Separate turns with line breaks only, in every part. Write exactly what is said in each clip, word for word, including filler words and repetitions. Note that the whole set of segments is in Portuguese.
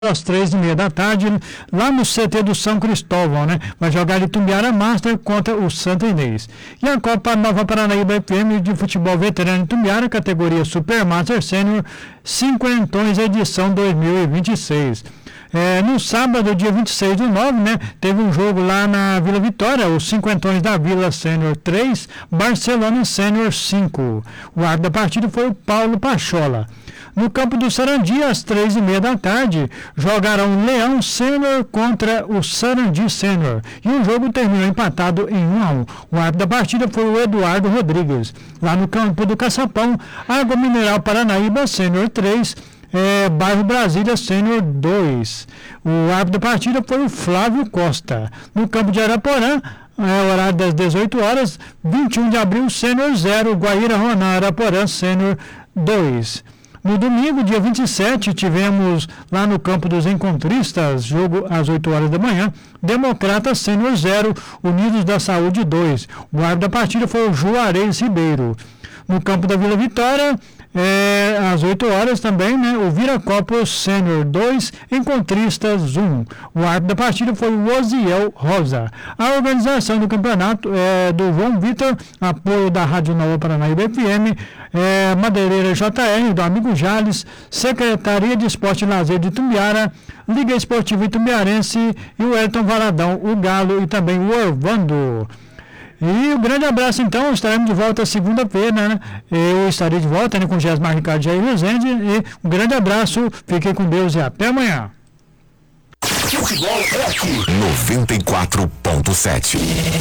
às três e meia da tarde, lá no C T do São Cristóvão, né? Vai jogar Itumbiara Master contra o Santa Inês. E a Copa Nova Paranaíba F M de Futebol Veterano Itumbiara, categoria Super Master Sênior, cinquentões, edição dois mil e vinte e seis. É, no sábado, dia vinte e seis do nove, né, teve um jogo lá na Vila Vitória, os cinquentões da Vila Sênior três, Barcelona Sênior cinco. O árbitro da partida foi o Paulo Pachola. No campo do Sarandi, às três e meia da tarde, jogaram Leão Sênior contra o Sarandi Sênior. E o jogo terminou empatado em um a um. O árbitro da partida foi o Eduardo Rodrigues. Lá no campo do Caçapão, Água Mineral Paranaíba Sênior três, É, bairro Brasília Sênior dois. O árbitro da partida foi o Flávio Costa. No campo de Araporã, é, horário das dezoito horas, vinte e um de abril, Sênior zero, Guaíra Ronan, Araporã Sênior dois. No domingo, dia vinte e sete, tivemos lá no campo dos Encontristas, jogo às oito horas da manhã, Democrata Sênior zero, Unidos da Saúde dois. O árbitro da partida foi o Juarez Ribeiro. No campo da Vila Vitória, É, às oito horas também, né, o Viracopos Sênior dois, Encontristas um. O árbitro da partida foi o Osiel Rosa. A organização do campeonato é do João Vitor, apoio da Rádio Nova Paranaíba F M, é, Madeireira J R, do amigo Jales, Secretaria de Esporte e Lazer de Itumbiara, Liga Esportiva Itumbiarense e o Elton Valadão, o Galo e também o Orvando. E um grande abraço, então, estaremos de volta segunda-feira, né? Eu estarei de volta, né, com o Gesmar Ricardo Jair Rezende, e um grande abraço, fiquem com Deus e até amanhã.
Futebol é aqui, noventa e quatro ponto sete.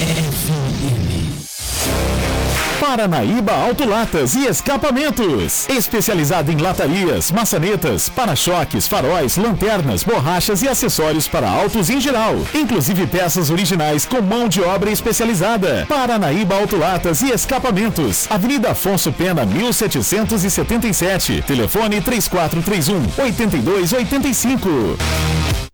Paranaíba Autolatas e Escapamentos, especializado em latarias, maçanetas, para-choques, faróis, lanternas, borrachas e acessórios para autos em geral, inclusive peças originais com mão de obra especializada. Paranaíba Autolatas e Escapamentos, Avenida Afonso Pena, mil setecentos e setenta e sete, telefone três quatro três um, oito dois oito cinco.